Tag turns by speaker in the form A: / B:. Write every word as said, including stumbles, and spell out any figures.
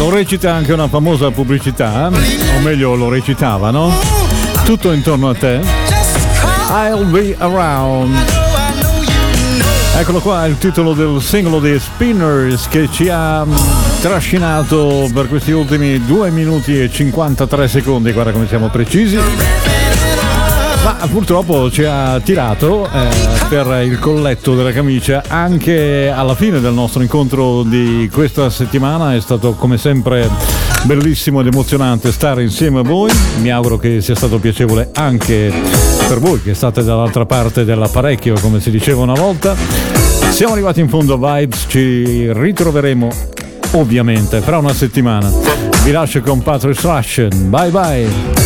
A: lo recita anche una famosa pubblicità, o meglio lo recitava, no? Tutto intorno a te, I'll be around. Eccolo qua, il titolo del singolo dei Spinners, che ci ha trascinato per questi ultimi due minuti e cinquantatré secondi, guarda come siamo precisi. Ma purtroppo ci ha tirato eh, per il colletto della camicia anche alla fine del nostro incontro di questa settimana. È stato come sempre bellissimo ed emozionante stare insieme a voi. Mi auguro che sia stato piacevole anche per voi che state dall'altra parte dell'apparecchio, come si diceva una volta. Siamo arrivati in fondo a Vibes, ci ritroveremo ovviamente fra una settimana. Vi lascio con Patrick Russian. Bye bye.